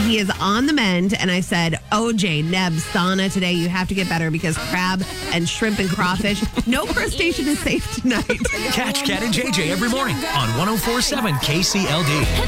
he is on the mend. And I said, OJ, Neb, sauna today. You have to get better because crab and shrimp and crawfish, no crustacean is safe tonight. Catch Cat and JJ every morning on 104.7 KCLD.